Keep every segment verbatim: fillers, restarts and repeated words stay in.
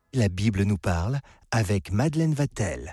La Bible nous parle avec Madeleine Vatel.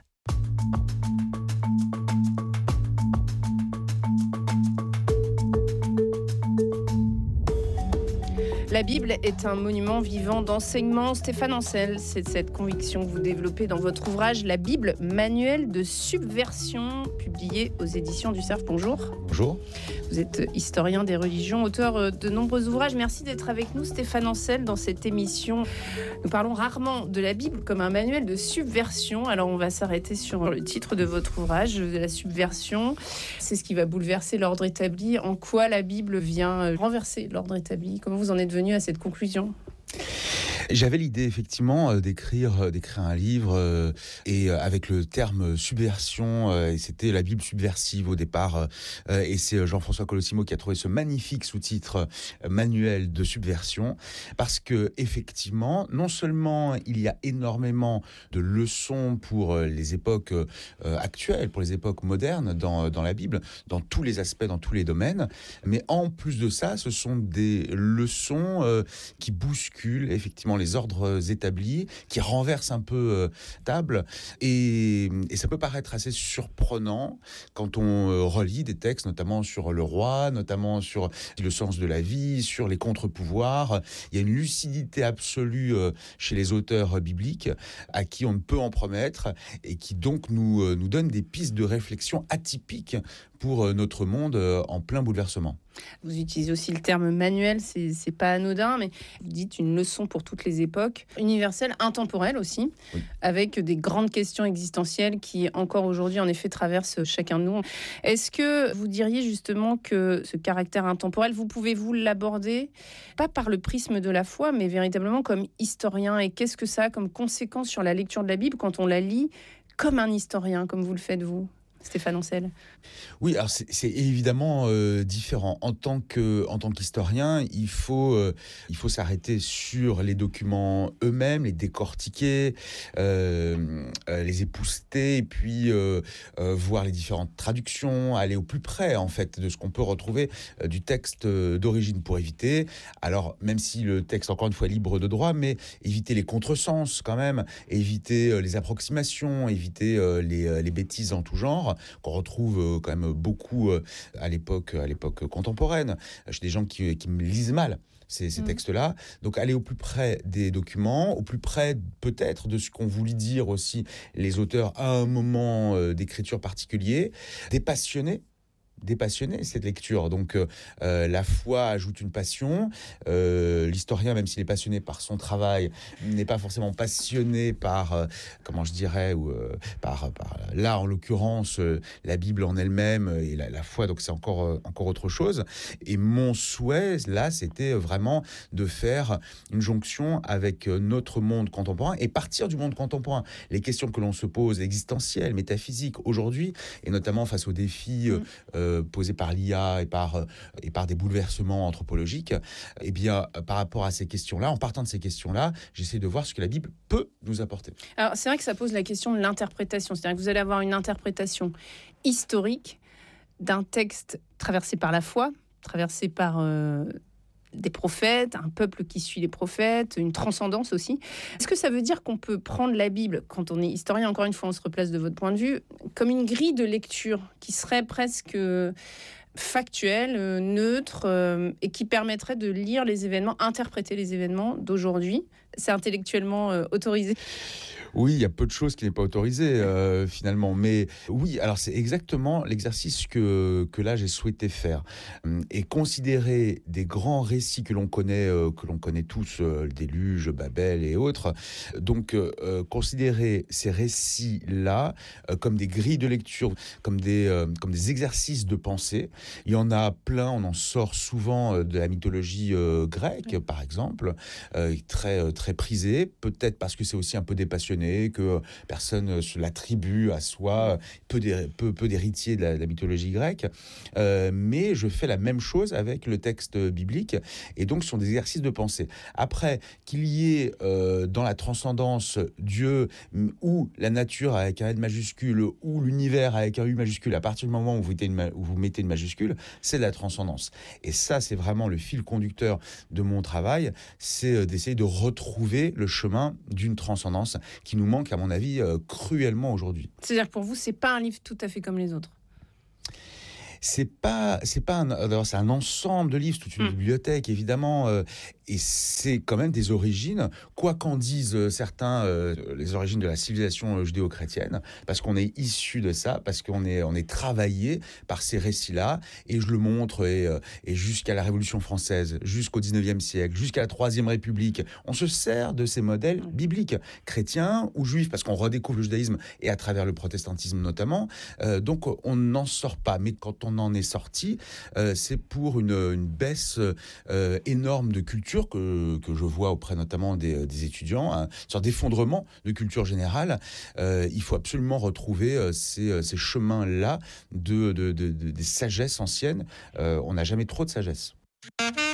La Bible est un monument vivant d'enseignement. Stéphane Ancel, c'est cette conviction que vous développez dans votre ouvrage La Bible, manuel de subversion, publié aux éditions du Cerf. Bonjour. Bonjour. Vous êtes historien des religions, auteur de nombreux ouvrages. Merci d'être avec nous, Stéphane Ancel, dans cette émission. Nous parlons rarement de la Bible comme un manuel de subversion. Alors on va s'arrêter sur le titre de votre ouvrage, de la subversion. C'est ce qui va bouleverser l'ordre établi. En quoi la Bible vient renverser l'ordre établi? Comment vous en êtes venu à cette conclusion? J'avais l'idée effectivement d'écrire d'écrire un livre euh, et euh, avec le terme subversion, euh, et c'était la Bible subversive au départ, euh, et c'est Jean-François Colosimo qui a trouvé ce magnifique sous-titre euh, manuel de subversion, parce que effectivement, non seulement il y a énormément de leçons pour les époques euh, actuelles, pour les époques modernes dans dans la Bible, dans tous les aspects, dans tous les domaines, mais en plus de ça, ce sont des leçons euh, qui bousculent effectivement les ordres établis, qui renversent un peu euh, table, et, et ça peut paraître assez surprenant quand on euh, relit des textes, notamment sur le roi, notamment sur le sens de la vie, sur les contre-pouvoirs. Il y a une lucidité absolue euh, chez les auteurs bibliques à qui on ne peut en promettre, et qui donc nous, euh, nous donne des pistes de réflexion atypiques pour notre monde en plein bouleversement. Vous utilisez aussi le terme manuel, c'est, c'est pas anodin, mais vous dites une leçon pour toutes les époques, universelle, intemporelle aussi, oui, avec des grandes questions existentielles qui encore aujourd'hui en effet traversent chacun de nous. Est-ce que vous diriez justement que ce caractère intemporel, vous pouvez-vous l'aborder, pas par le prisme de la foi, mais véritablement comme historien? Et qu'est-ce que ça a comme conséquence sur la lecture de la Bible quand on la lit comme un historien, comme vous le faites vous, Stéphane Ancel? Oui, alors c'est, c'est évidemment euh, différent. En tant que, en tant qu'historien, il faut, euh, il faut s'arrêter sur les documents eux-mêmes, les décortiquer, euh, euh, les épousseter, et puis euh, euh, voir les différentes traductions, aller au plus près en fait de ce qu'on peut retrouver euh, du texte d'origine, pour éviter, alors même si le texte encore une fois est libre de droit, mais éviter les contresens quand même, éviter euh, les approximations, éviter euh, les, euh, les bêtises en tout genre, qu'on retrouve euh, quand même beaucoup euh, à l'époque, à l'époque contemporaine, chez des gens qui, qui me lisent mal ces, ces mmh. textes-là. Donc aller au plus près des documents, au plus près peut-être de ce qu'ont voulu dire aussi les auteurs à un moment euh, d'écriture particulier, dépassionner dépassionner cette lecture. Donc euh, la foi ajoute une passion. Euh, l'historien, même s'il est passionné par son travail, n'est pas forcément passionné par, euh, comment je dirais, ou euh, par, par là en l'occurrence euh, la Bible en elle-même et la, la foi. Donc c'est encore euh, encore autre chose. Et mon souhait là, c'était vraiment de faire une jonction avec notre monde contemporain et partir du monde contemporain. Les questions que l'on se pose, existentielles, métaphysiques aujourd'hui, et notamment face aux défis euh, mmh. posés par l'I A et par, et par des bouleversements anthropologiques, eh bien, par rapport à ces questions-là, en partant de ces questions-là, j'essaie de voir ce que la Bible peut nous apporter. Alors, c'est vrai que ça pose la question de l'interprétation. C'est-à-dire que vous allez avoir une interprétation historique d'un texte traversé par la foi, traversé par euh, des prophètes, un peuple qui suit les prophètes, une transcendance aussi. Est-ce que ça veut dire qu'on peut prendre la Bible, quand on est historien, encore une fois, on se replace de votre point de vue, comme une grille de lecture qui serait presque factuelle, neutre, euh, et qui permettrait de lire les événements, interpréter les événements d'aujourd'hui? C'est intellectuellement euh, autorisé? Oui, il y a peu de choses qui n'est pas autorisé euh, finalement, mais oui, alors c'est exactement l'exercice que que là j'ai souhaité faire, et considérer des grands récits que l'on connaît, euh, que l'on connaît tous, euh, le déluge, Babel et autres. Donc euh, considérer ces récits-là euh, comme des grilles de lecture, comme des euh, comme des exercices de pensée. Il y en a plein, on en sort souvent euh, de la mythologie euh, grecque, oui, par exemple, euh, très très prisée, peut-être parce que c'est aussi un peu dépassionné, que personne se l'attribue à soi, peu, d'hé- peu, peu d'héritiers de la, de la mythologie grecque. Euh, mais je fais la même chose avec le texte biblique, et donc ce sont des exercices de pensée. Après, qu'il y ait euh, dans la transcendance Dieu ou la nature avec un N majuscule ou l'univers avec un U majuscule, à partir du moment où vous mettez une, ma- où vous mettez une majuscule, c'est de la transcendance. Et ça, c'est vraiment le fil conducteur de mon travail, c'est d'essayer de retrouver retrouver le chemin d'une transcendance qui nous manque, à mon avis, euh, cruellement aujourd'hui. C'est-à-dire que pour vous, c'est pas un livre tout à fait comme les autres. C'est pas, c'est pas un, alors c'est un ensemble de livres, toute une Mm. bibliothèque évidemment, euh, et c'est quand même des origines, quoi qu'en disent euh, certains, euh, les origines de la civilisation euh, judéo-chrétienne, parce qu'on est issu de ça, parce qu'on est, on est travaillé par ces récits-là, et je le montre, et, euh, et jusqu'à la Révolution française, jusqu'au dix-neuvième siècle, jusqu'à la Troisième République, on se sert de ces modèles Mm. bibliques, chrétiens ou juifs, parce qu'on redécouvre le judaïsme, et à travers le protestantisme notamment, euh, donc on n'en sort pas, mais quand on en est sorti, euh, c'est pour une, une baisse euh, énorme de culture que, que je vois auprès notamment des, des étudiants, hein, une sorte d'effondrement de culture générale. Euh, il faut absolument retrouver euh, ces, ces chemins-là de, de, de, de, des sagesses anciennes. Euh, on n'a jamais trop de sagesse.